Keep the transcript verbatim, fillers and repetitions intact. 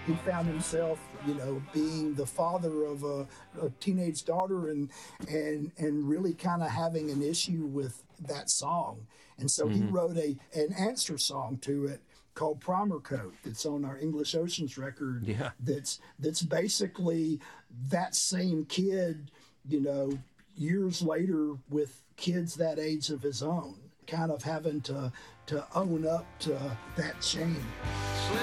he found himself, you know, being the father of a, a teenage daughter and and and really kind of having an issue with that song. And so mm-hmm. he wrote a an answer song to it called Primer Coat that's on our English Oceans record. Yeah. That's that's basically that same kid, you know, years later with kids that age of his own, kind of having to to own up to that shame.